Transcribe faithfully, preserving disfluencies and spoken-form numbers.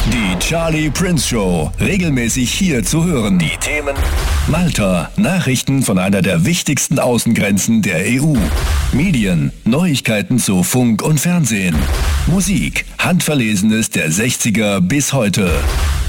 Die Charlie Prince Show, regelmäßig hier zu hören. Die Themen: Malta, Nachrichten von einer der wichtigsten Außengrenzen der E U. Medien, Neuigkeiten zu Funk und Fernsehen. Musik, Handverlesenes der sechziger bis heute.